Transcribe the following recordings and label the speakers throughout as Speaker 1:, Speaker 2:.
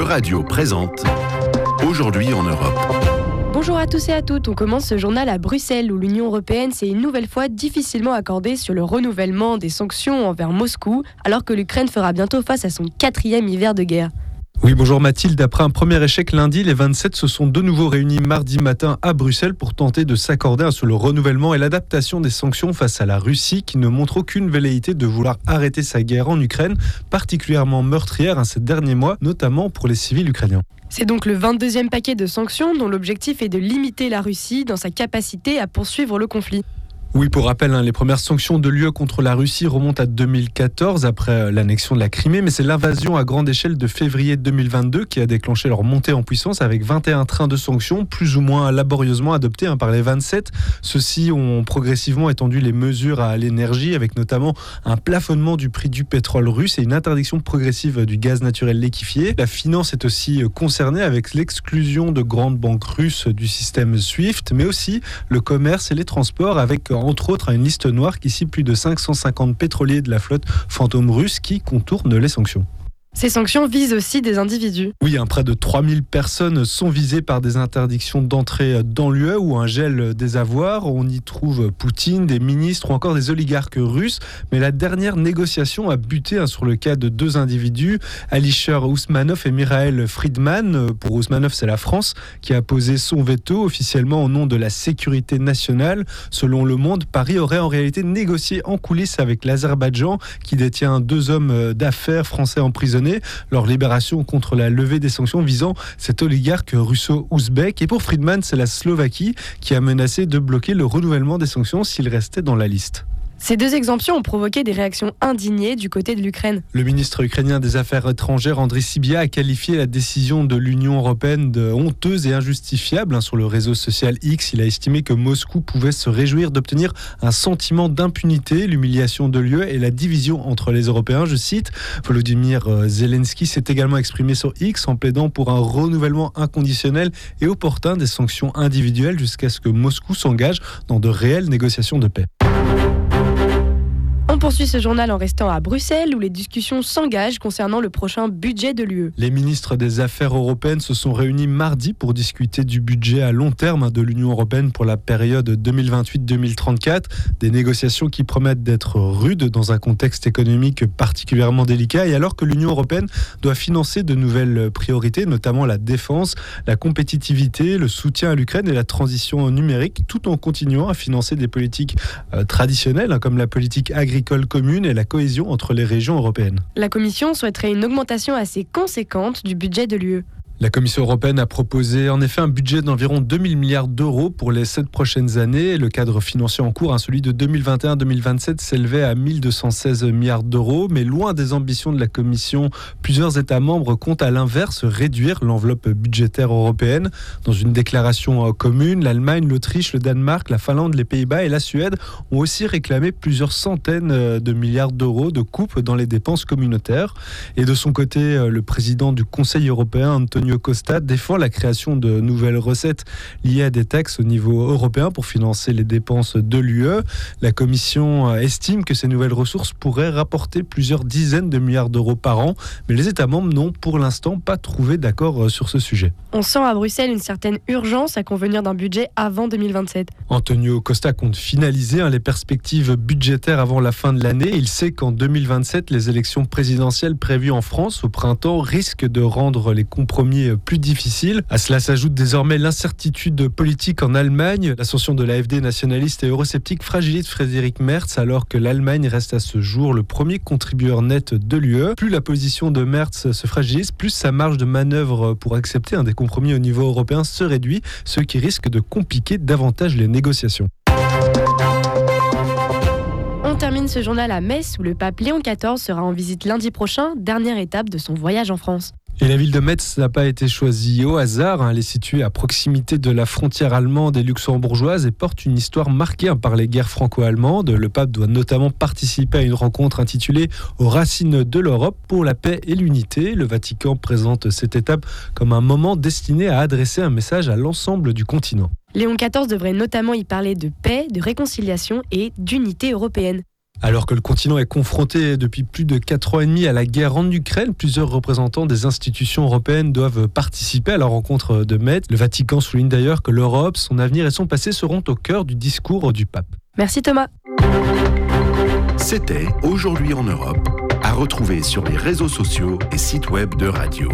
Speaker 1: Euradio présente Aujourd'hui en Europe.
Speaker 2: Bonjour à tous et à toutes, on commence ce journal à Bruxelles où l'Union européenne s'est une nouvelle fois difficilement accordée sur le renouvellement des sanctions envers Moscou alors que l'Ukraine fera bientôt face à son 4e hiver de guerre.
Speaker 3: Oui, bonjour Mathilde. Après un premier échec lundi, les 27 se sont de nouveau réunis mardi matin à Bruxelles pour tenter de s'accorder sur le renouvellement et l'adaptation des sanctions face à la Russie qui ne montre aucune velléité de vouloir arrêter sa guerre en Ukraine, particulièrement meurtrière ces derniers mois, notamment pour les civils ukrainiens.
Speaker 2: C'est donc le 22e paquet de sanctions dont l'objectif est de limiter la Russie dans sa capacité à poursuivre le conflit.
Speaker 3: Oui, pour rappel, les premières sanctions de l'UE contre la Russie remontent à 2014 après l'annexion de la Crimée, mais c'est l'invasion à grande échelle de février 2022 qui a déclenché leur montée en puissance avec 21 trains de sanctions, plus ou moins laborieusement adoptés par les 27. Ceux-ci ont progressivement étendu les mesures à l'énergie avec notamment un plafonnement du prix du pétrole russe et une interdiction progressive du gaz naturel liquéfié. La finance est aussi concernée avec l'exclusion de grandes banques russes du système SWIFT, mais aussi le commerce et les transports avec entre autres une liste noire qui cible plus de 550 pétroliers de la flotte fantôme russe qui contournent les sanctions.
Speaker 2: Ces sanctions visent aussi des individus.
Speaker 3: Oui, près de 3000 personnes sont visées par des interdictions d'entrée dans l'UE ou un gel des avoirs. On y trouve Poutine, des ministres ou encore des oligarques russes. Mais la dernière négociation a buté sur le cas de deux individus, Alisher Ousmanov et Mikhail Friedman. Pour Ousmanov, c'est la France qui a posé son veto officiellement au nom de la sécurité nationale. Selon Le Monde, Paris aurait en réalité négocié en coulisses avec l'Azerbaïdjan qui détient deux hommes d'affaires français emprisonnés. Leur libération contre la levée des sanctions visant cet oligarque russo-ouzbek. Et pour Friedman, c'est la Slovaquie qui a menacé de bloquer le renouvellement des sanctions s'il restait dans la liste.
Speaker 2: Ces deux exemptions ont provoqué des réactions indignées du côté de l'Ukraine.
Speaker 3: Le ministre ukrainien des Affaires étrangères, Andriy Sybiha, a qualifié la décision de l'Union européenne de honteuse et injustifiable. Sur le réseau social X, il a estimé que Moscou pouvait se réjouir d'obtenir un sentiment d'impunité, l'humiliation de l'UE et la division entre les Européens. Je cite, Volodymyr Zelensky s'est également exprimé sur X en plaidant pour un renouvellement inconditionnel et opportun des sanctions individuelles jusqu'à ce que Moscou s'engage dans de réelles négociations de paix.
Speaker 2: On poursuit ce journal en restant à Bruxelles où les discussions s'engagent concernant le prochain budget de l'UE.
Speaker 3: Les ministres des Affaires européennes se sont réunis mardi pour discuter du budget à long terme de l'Union européenne pour la période 2028-2034. Des négociations qui promettent d'être rudes dans un contexte économique particulièrement délicat et alors que l'Union européenne doit financer de nouvelles priorités, notamment la défense, la compétitivité, le soutien à l'Ukraine et la transition numérique, tout en continuant à financer des politiques traditionnelles comme la politique agricole commune et la cohésion entre les régions européennes.
Speaker 2: La Commission souhaiterait une augmentation assez conséquente du budget de l'UE.
Speaker 3: La Commission européenne a proposé en effet un budget d'environ 2000 milliards d'euros pour les 7 prochaines années. Le cadre financier en cours, celui de 2021-2027, s'élevait à 1216 milliards d'euros. Mais loin des ambitions de la Commission, plusieurs États membres comptent à l'inverse réduire l'enveloppe budgétaire européenne. Dans une déclaration commune, l'Allemagne, l'Autriche, le Danemark, la Finlande, les Pays-Bas et la Suède ont aussi réclamé plusieurs centaines de milliards d'euros de coupes dans les dépenses communautaires. Et de son côté, le président du Conseil européen, Antonio Costa, défend la création de nouvelles recettes liées à des taxes au niveau européen pour financer les dépenses de l'UE. La Commission estime que ces nouvelles ressources pourraient rapporter plusieurs dizaines de milliards d'euros par an, mais les États membres n'ont pour l'instant pas trouvé d'accord sur ce sujet.
Speaker 2: On sent à Bruxelles une certaine urgence à convenir d'un budget avant 2027.
Speaker 3: Antonio Costa compte finaliser les perspectives budgétaires avant la fin de l'année. Il sait qu'en 2027, les élections présidentielles prévues en France au printemps risquent de rendre les compromis plus difficiles. À cela s'ajoute désormais l'incertitude politique en Allemagne. L'ascension de l'AfD nationaliste et eurosceptique fragilise Friedrich Merz alors que l'Allemagne reste à ce jour le premier contributeur net de l'UE. Plus la position de Merz se fragilise, plus sa marge de manœuvre pour accepter des compromis au niveau européen se réduit, ce qui risque de compliquer davantage les négociations.
Speaker 2: On termine ce journal à Metz où le pape Léon XIV sera en visite lundi prochain, dernière étape de son voyage en France.
Speaker 3: Et la ville de Metz n'a pas été choisie au hasard. Elle est située à proximité de la frontière allemande et luxembourgeoise et porte une histoire marquée par les guerres franco-allemandes. Le pape doit notamment participer à une rencontre intitulée « Aux racines de l'Europe pour la paix et l'unité ». Le Vatican présente cette étape comme un moment destiné à adresser un message à l'ensemble du continent.
Speaker 2: Léon XIV devrait notamment y parler de paix, de réconciliation et d'unité européenne.
Speaker 3: Alors que le continent est confronté depuis plus de 4 ans et demi à la guerre en Ukraine, plusieurs représentants des institutions européennes doivent participer à la rencontre de Metz. Le Vatican souligne d'ailleurs que l'Europe, son avenir et son passé seront au cœur du discours du pape.
Speaker 2: Merci Thomas.
Speaker 1: C'était Aujourd'hui en Europe, à retrouver sur les réseaux sociaux et sites web d'Euradio.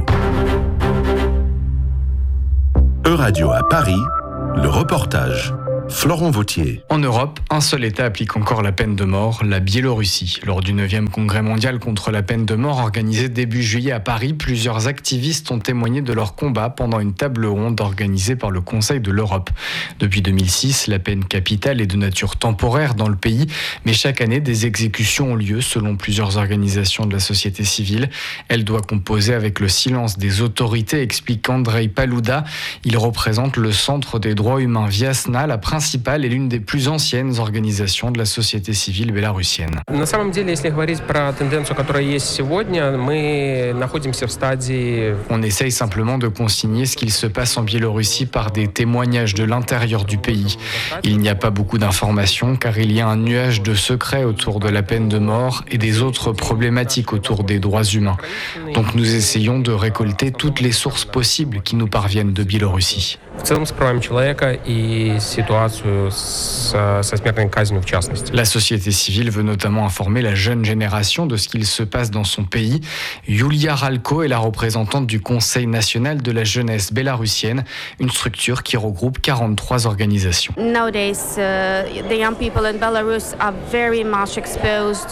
Speaker 1: Euradio à Paris, le reportage. Florent Vautier.
Speaker 4: En Europe, un seul État applique encore la peine de mort, la Biélorussie. Lors du 9e congrès mondial contre la peine de mort organisé début juillet à Paris, plusieurs activistes ont témoigné de leur combat pendant une table ronde organisée par le Conseil de l'Europe. Depuis 2006, la peine capitale est de nature temporaire dans le pays, mais chaque année, des exécutions ont lieu selon plusieurs organisations de la société civile. Elle doit composer avec le silence des autorités, explique Andrei Paluda. Il représente le Centre des droits humains Viasna, la principale et l'une des plus anciennes organisations de la société civile bélarusienne.
Speaker 5: На самом деле, если говорить про тенденцию, которая есть сегодня, мы находимся в стадии.
Speaker 4: On essaye simplement de consigner ce qu'il se passe en Biélorussie par des témoignages de l'intérieur du pays. Il n'y a pas beaucoup d'informations car il y a un nuage de secrets autour de la peine de mort et des autres problématiques autour des droits humains. Donc nous essayons de récolter toutes les sources possibles qui nous parviennent de Biélorussie.
Speaker 5: В целом с правами человека и ситуацию со смертной казнью в частности.
Speaker 4: La société civile veut notamment informer la jeune génération de ce qu'il se passe dans son pays. Yulia Ralko est la représentante du Conseil national de la jeunesse bélarusienne, une structure qui regroupe 43 organisations.
Speaker 6: Nowadays, the young people in Belarus are very much exposed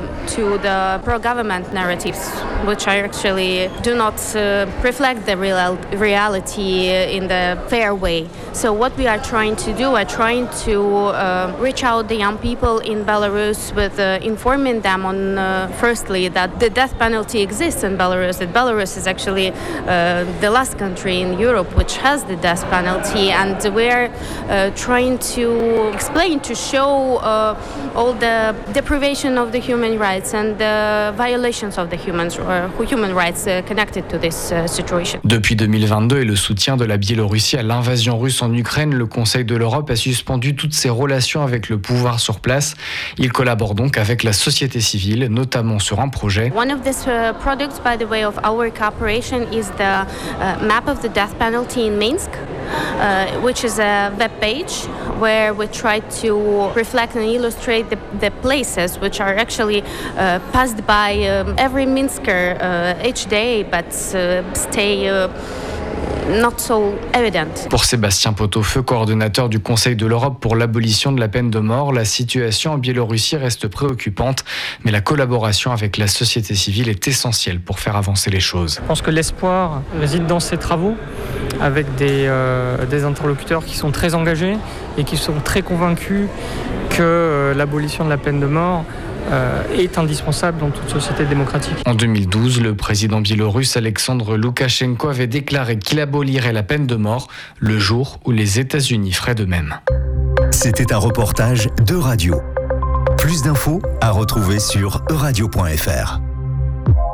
Speaker 6: to the pro-government narratives, which actually do not reflect the reality in the fair way. So what we are trying to do, we're trying to reach out the young people in Belarus with informing them on, firstly, that the death penalty exists in Belarus, that Belarus is actually the last country in Europe which has the death penalty, and we're trying to explain, to show all the deprivation of the human rights and the violations of the human rights connected to this situation.
Speaker 4: Depuis 2022 et le soutien de la Biélorussie à l'invasion russe en Ukraine, le Conseil de l'Europe a suspendu toutes ses relations avec le pouvoir sur place. Il collabore donc avec la société civile, notamment sur un projet.
Speaker 6: One of these products, by the way, of our cooperation is the map of the death penalty in Minsk, which is a web page where we try to reflect and illustrate the places which are actually passed by every Minsker each day, but stay not so evident.
Speaker 4: Pour Sébastien Pot-au-Feu, coordonnateur du Conseil de l'Europe pour l'abolition de la peine de mort, la situation en Biélorussie reste préoccupante, mais la collaboration avec la société civile est essentielle pour faire avancer les choses.
Speaker 7: Je pense que l'espoir réside dans ces travaux, avec des interlocuteurs qui sont très engagés et qui sont très convaincus que l'abolition de la peine de mort est indispensable dans toute société démocratique.
Speaker 4: En 2012, le président biélorusse Alexandre Loukachenko avait déclaré qu'il abolirait la peine de mort le jour où les États-Unis feraient de même.
Speaker 8: C'était un reportage d'Euradio. Plus d'infos à retrouver sur euradio.fr.